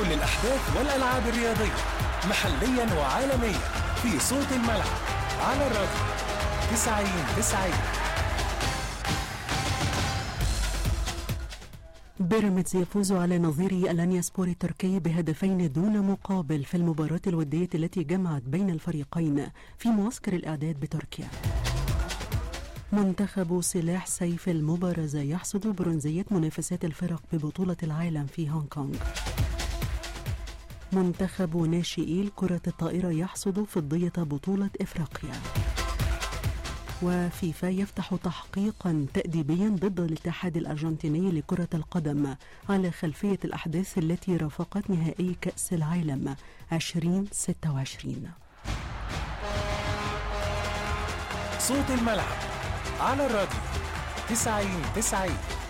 كل الأحداث والألعاب الرياضية محليا وعالميا في صوت الملعب على الراديو 90-90. بيراميدز يفوز على نظيره الانياسبور التركي بهدفين دون مقابل في المباراة الودية التي جمعت بين الفريقين في معسكر الإعداد بتركيا. منتخب سلاح سيف المبارزة يحصد برونزية منافسات الفرق ببطولة العالم في هونغ كونغ. منتخب ناشئي كرة الطائرة يحصد فضية بطولة إفريقيا. وفيفا يفتح تحقيقا تأديبيا ضد الاتحاد الأرجنتيني لكرة القدم على خلفية الأحداث التي رافقت نهائي كأس العالم 2026. صوت الملعب على الراديو 90-90.